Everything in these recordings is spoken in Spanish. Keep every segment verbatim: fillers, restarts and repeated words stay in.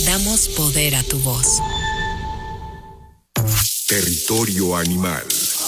Damos poder a tu voz. Territorio animal.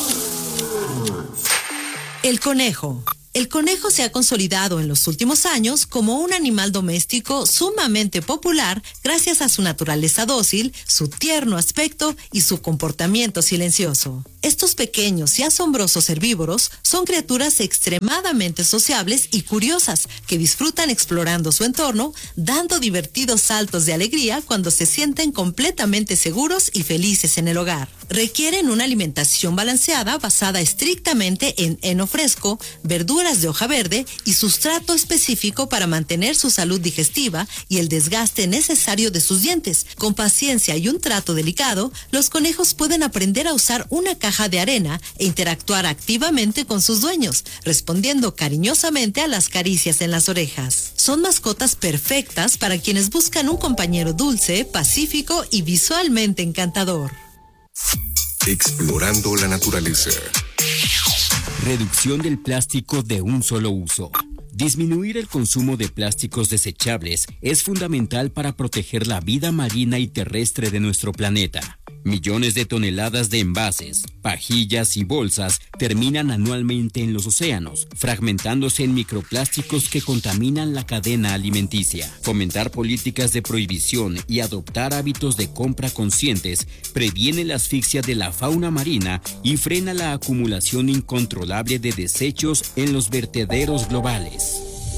El conejo. El conejo se ha consolidado en los últimos años como un animal doméstico sumamente popular gracias a su naturaleza dócil, su tierno aspecto y su comportamiento silencioso. Estos pequeños y asombrosos herbívoros son criaturas extremadamente sociables y curiosas que disfrutan explorando su entorno, dando divertidos saltos de alegría cuando se sienten completamente seguros y felices en el hogar. Requieren una alimentación balanceada basada estrictamente en heno fresco, verduras de hoja verde y sustrato específico para mantener su salud digestiva y el desgaste necesario de sus dientes. Con paciencia y un trato delicado, los conejos pueden aprender a usar una caja de arena e interactuar activamente con sus dueños, respondiendo cariñosamente a las caricias en las orejas. Son mascotas perfectas para quienes buscan un compañero dulce, pacífico y visualmente encantador. Explorando la naturaleza. Reducción del plástico de un solo uso. Disminuir el consumo de plásticos desechables es fundamental para proteger la vida marina y terrestre de nuestro planeta. Millones de toneladas de envases, pajillas y bolsas terminan anualmente en los océanos, fragmentándose en microplásticos que contaminan la cadena alimenticia. Fomentar políticas de prohibición y adoptar hábitos de compra conscientes previene la asfixia de la fauna marina y frena la acumulación incontrolable de desechos en los vertederos globales.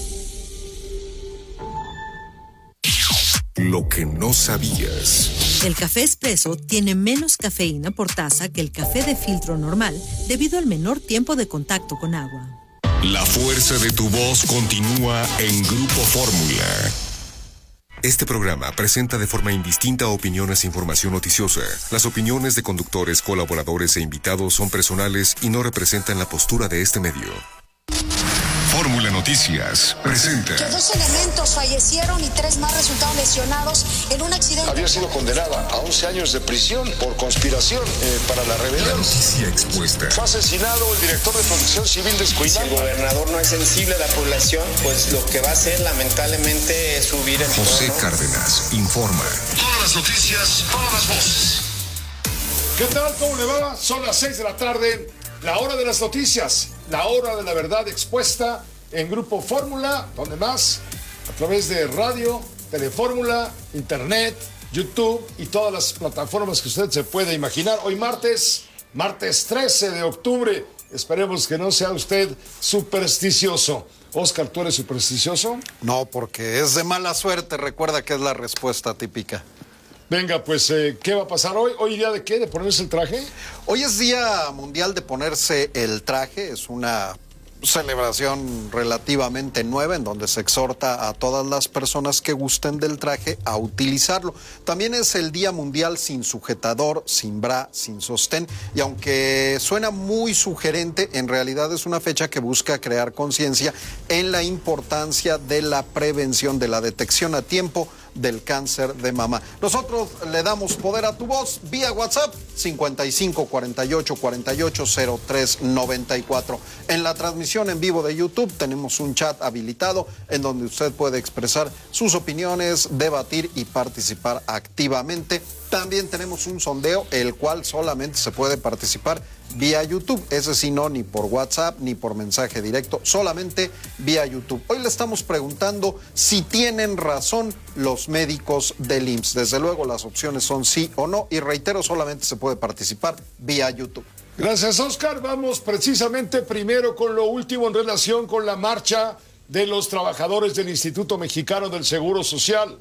Lo que no sabías. El café expreso tiene menos cafeína por taza que el café de filtro normal debido al menor tiempo de contacto con agua. La fuerza de tu voz continúa en Grupo Fórmula. Este programa presenta de forma indistinta opiniones e información noticiosa. Las opiniones de conductores, colaboradores e invitados son personales y no representan la postura de este medio. Fórmula Noticias presenta que dos elementos fallecieron y tres más resultaron lesionados en un accidente. Había sido condenada a once años de prisión por conspiración eh, para la rebelión. La noticia expuesta. Fue asesinado el director de Protección Civil de Escuinapa. Si el gobernador no es sensible a la población, pues lo que va a hacer lamentablemente es subir el José tono. Cárdenas informa. Todas las noticias, todas las voces. ¿Qué tal? ¿Cómo le va? Son las seis de la tarde, la hora de las noticias, la hora de la verdad expuesta en Grupo Fórmula, donde más, a través de radio, Telefórmula, Internet, YouTube y todas las plataformas que usted se puede imaginar. Hoy martes, martes trece de octubre, esperemos que no sea usted supersticioso. Oscar, ¿tú eres supersticioso? No, porque es de mala suerte, recuerda que es la respuesta típica. Venga, pues, eh, ¿qué va a pasar hoy? ¿Hoy día de qué? ¿De ponerse el traje? Hoy es Día Mundial de Ponerse el Traje, es una celebración relativamente nueva en donde se exhorta a todas las personas que gusten del traje a utilizarlo. También es el Día Mundial sin sujetador, sin bra, sin sostén, y aunque suena muy sugerente, en realidad es una fecha que busca crear conciencia en la importancia de la prevención, de la detección a tiempo del cáncer de mama. Nosotros le damos poder a tu voz vía WhatsApp cincuenta y cinco cuarenta y ocho cuarenta y ocho cero tres noventa y cuatro. En la transmisión en vivo de YouTube tenemos un chat habilitado en donde usted puede expresar sus opiniones, debatir y participar activamente. También tenemos un sondeo, el cual solamente se puede participar vía YouTube. Ese sí, no, ni por WhatsApp, ni por mensaje directo, solamente vía YouTube. Hoy le estamos preguntando si tienen razón los médicos del I M S S. Desde luego las opciones son sí o no, y reitero, solamente se puede participar vía YouTube. Gracias, Oscar. Vamos precisamente primero con lo último en relación con la marcha de los trabajadores del Instituto Mexicano del Seguro Social,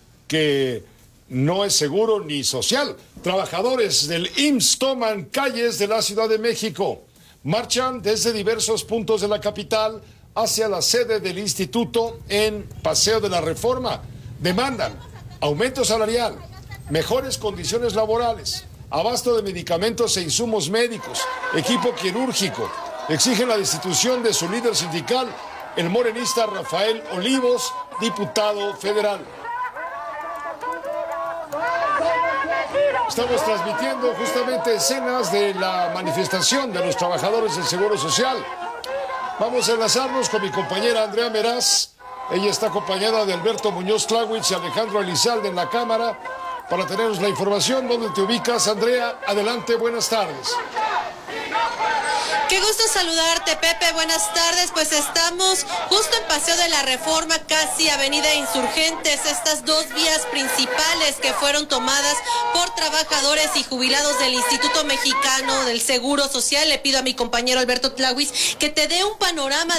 que no es seguro ni social. Trabajadores del I M S S toman calles de la Ciudad de México. Marchan desde diversos puntos de la capital hacia la sede del instituto en Paseo de la Reforma. Demandan aumento salarial, mejores condiciones laborales, abasto de medicamentos e insumos médicos, equipo quirúrgico. Exigen la destitución de su líder sindical, el morenista Rafael Olivos, diputado federal. Estamos transmitiendo justamente escenas de la manifestación de los trabajadores del Seguro Social. Vamos a enlazarnos con mi compañera Andrea Meraz Ella está acompañada de Alberto Muñoz Tláhuiz y Alejandro Elizalde en la cámara para tenernos la información. ¿Dónde te ubicas, Andrea? Adelante, buenas tardes. Qué gusto saludarte, Pepe, buenas tardes. Pues estamos justo en Paseo de la Reforma, casi Avenida Insurgentes, estas dos vías principales que fueron tomadas por trabajadores y jubilados del Instituto Mexicano del Seguro Social. Le pido a mi compañero Alberto Tláhuiz que te dé un panorama